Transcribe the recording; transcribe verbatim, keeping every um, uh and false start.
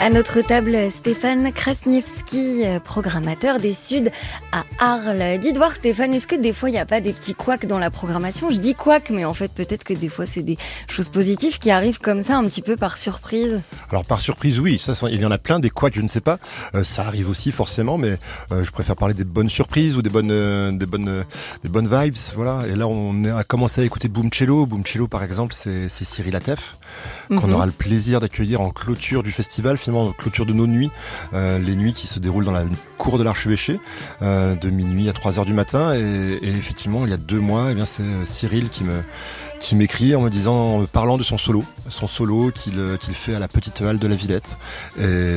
À notre table, Stéphane Krasniewski, programmateur des Suds à Arles. Dites voir Stéphane, est-ce que des fois il n'y a pas des petits couacs dans la programmation ? Je dis couacs, mais en fait peut-être que des fois c'est des choses positives qui arrivent comme ça un petit peu par surprise. Alors par surprise, oui, ça, il y en a plein, des couacs, je ne sais pas. Euh, ça arrive aussi forcément, mais euh, je préfère parler des bonnes surprises ou des bonnes, euh, des bonnes, euh, des bonnes vibes, voilà. Et là, on a commencé à écouter Boom Cello. Boom Cello, par exemple, c'est, c'est Cyril Atef, mm-hmm. qu'on aura le plaisir d'accueillir en clôture du festival, finalement, en clôture de nos nuits, euh, les nuits qui se déroulent dans la cour de l'Archevêché, euh, de minuit à trois heures du matin. Et, et effectivement, il y a deux mois, eh bien, c'est Cyril qui me qui m'écrit en me disant, en me parlant de son solo, son solo qu'il, qu'il fait à la Petite Halle de la Villette. Et